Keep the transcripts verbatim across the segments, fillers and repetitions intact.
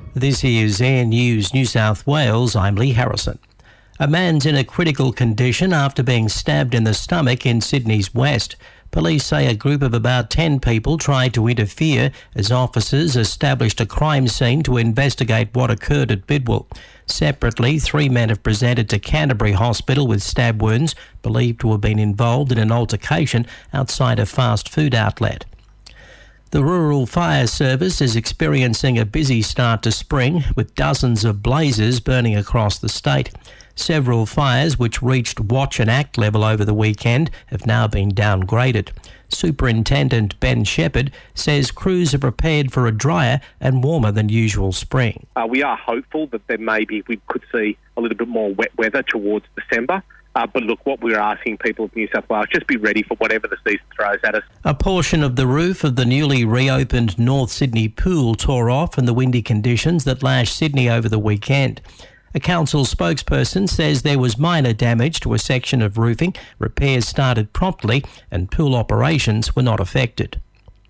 This is Air News New South Wales. I'm Lee Harrison. A man's in a critical condition after being stabbed in the stomach in Sydney's west. Police say a group of about ten people tried to interfere as officers established a crime scene to investigate what occurred at Bidwell. Separately, three men have presented to Canterbury Hospital with stab wounds, believed to have been involved in an altercation outside a fast food outlet. The Rural Fire Service is experiencing a busy start to spring, with dozens of blazes burning across the state. Several fires which reached watch and act level over the weekend have now been downgraded. Superintendent Ben Shepherd says crews are prepared for a drier and warmer than usual spring. Uh, we are hopeful that there may be, we could see a little bit more wet weather towards December. Uh, but look, what we're asking people of New South Wales, just be ready for whatever the season throws at us. A portion of the roof of the newly reopened North Sydney pool tore off in the windy conditions that lashed Sydney over the weekend. A council spokesperson says there was minor damage to a section of roofing, repairs started promptly and pool operations were not affected.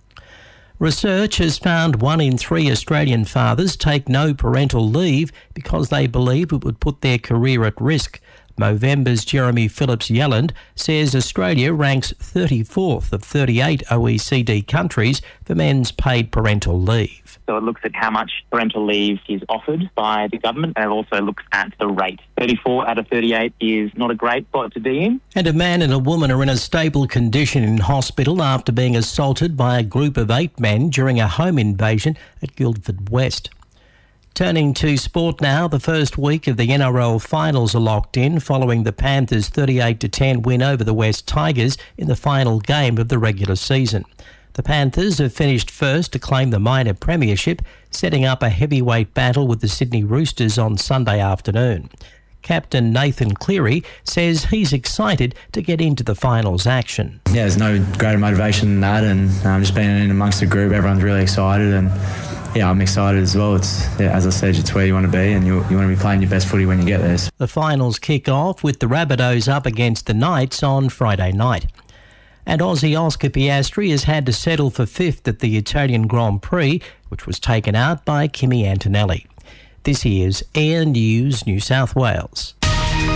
Research has found one in three Australian fathers take no parental leave because they believe it would put their career at risk. Movember's Jeremy Phillips-Yelland says Australia ranks thirty-fourth of thirty-eight O E C D countries for men's paid parental leave. So it looks at how much parental leave is offered by the government, and it also looks at the rate. thirty-four out of thirty-eight is not a great spot to be in. And a man and a woman are in a stable condition in hospital after being assaulted by a group of eight men during a home invasion at Guildford West. Turning to sport now, the first week of the N R L finals are locked in following the Panthers' thirty-eight to ten win over the West Tigers in the final game of the regular season. The Panthers have finished first to claim the minor premiership, setting up a heavyweight battle with the Sydney Roosters on Sunday afternoon. Captain Nathan Cleary says he's excited to get into the finals action. Yeah, there's no greater motivation than that, and um, just being in amongst the group, everyone's really excited, and yeah, I'm excited as well. It's yeah, as I said, it's where you want to be, and you, you want to be playing your best footy when you get there. The finals kick off with the Rabbitohs up against the Knights on Friday night. And Aussie Oscar Piastri has had to settle for fifth at the Italian Grand Prix, which was taken out by Kimi Antonelli. This is Air News New South Wales.